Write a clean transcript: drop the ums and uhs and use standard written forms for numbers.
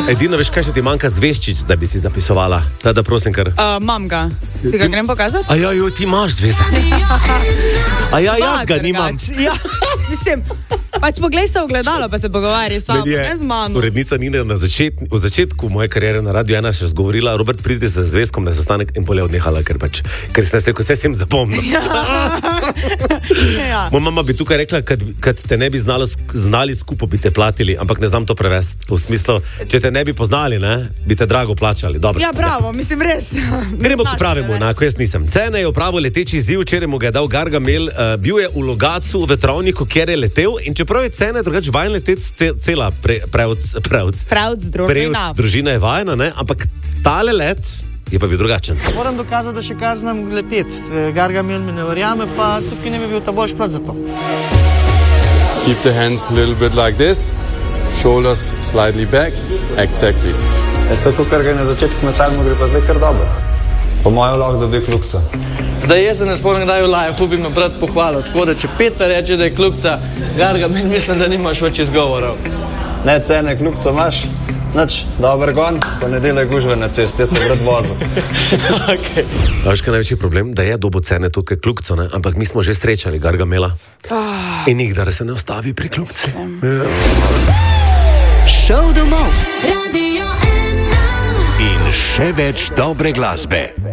Edino, veš, kaj še ti manjka zvezčič, da bi si zapisovala. Tada, prosim, kar. Mam ga. Ti ga grem pokazati? Ajaj, ti imaš zvezek. Ajaj, jaz ga nimam. Ja, mislim, pač poglej se v gledalo, pa se pogovarjaj s sabo, ne z mano. Urednica Nina v začetku moje kariere na Radio 1 še zgovorila, Robert, pridi se zvezkom na sestanek in pol je odnehala, ker sem rekel, vse sem zapomnil. Ja. Moja mama bi tukaj rekla, kad te ne bi znali skupaj, bi te platili, ampak ne znam to prevesti. V smislu, če te ne bi poznali, ne, bi te drago plačali. Dobro, ja, bravo, mislim res. Gremo k pravemu, enako jaz nisem. Cene je opravil leteči izziv, včeraj mu ga je dal Gargamel, bil je v Logatcu, v vetrovniku, kjer je letel in čeprav je cene drugače vajen leteti cela Prevc družina je vajena, ne, ampak tale let je pa bil drugačen. Moram dokazati, da še kar znam leteti. Gargamel mi ne verjame, pa tukaj ne bi bil ta boljši plat za to. Keep the hands a little bit like this. Shoulders slightly back. Exactly. Tako, kar ga je na začetku metalno, gre pa zdaj kar dobro. Po mojem lahko dobi kljukca. Zdaj jaz se ne spomnim, kdaj v live bi me brat pohvalil. Tako da, če Peter reče, da je kljukca, Gargamel, mislim, da nimaš več izgovorov. Ne, cene kljukca imaš. Nač, dober gon, pa ne delaj gužve na cesti, jaz sem brat vozil. Okay. Veš, kaj največji problem? Da je dobo cene tukaj kljukco, ne? Ampak mi smo že srečali Gargamela. In nikdar se ne ostavi pri kljukci. Šov domov. Radio 1. In še več dobre glasbe.